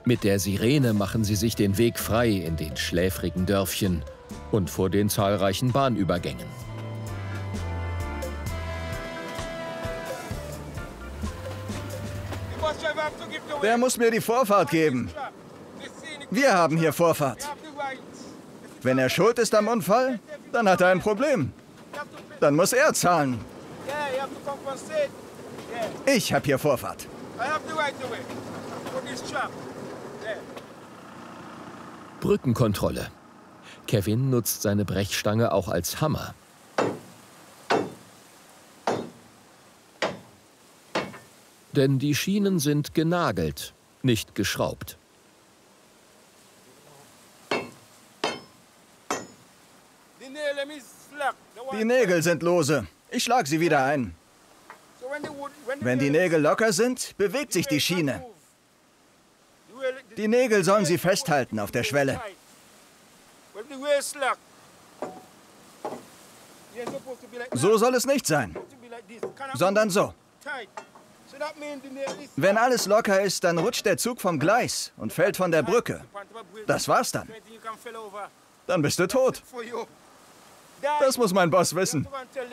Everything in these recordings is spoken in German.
Mit der Sirene machen sie sich den Weg frei in den schläfrigen Dörfchen und vor den zahlreichen Bahnübergängen. Der muss mir die Vorfahrt geben. Wir haben hier Vorfahrt. Wenn er schuld ist am Unfall, dann hat er ein Problem. Dann muss er zahlen. Ich habe hier Vorfahrt. Brückenkontrolle. Kevin nutzt seine Brechstange auch als Hammer. Denn die Schienen sind genagelt, nicht geschraubt. Die Nägel sind lose. Ich schlage sie wieder ein. Wenn die Nägel locker sind, bewegt sich die Schiene. Die Nägel sollen sie festhalten auf der Schwelle. So soll es nicht sein, sondern so. Wenn alles locker ist, dann rutscht der Zug vom Gleis und fällt von der Brücke. Das war's dann. Dann bist du tot. Das muss mein Boss wissen.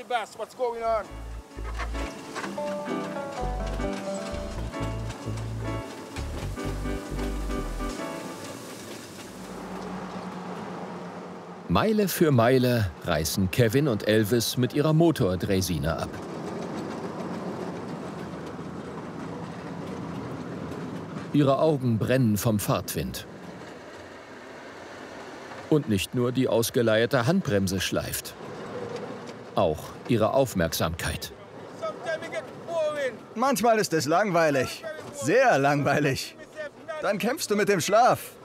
Meile für Meile reißen Kevin und Elvis mit ihrer Motordräsine ab. Ihre Augen brennen vom Fahrtwind. Und nicht nur die ausgeleierte Handbremse schleift. Auch ihre Aufmerksamkeit. Manchmal ist es langweilig. Sehr langweilig. Dann kämpfst du mit dem Schlaf.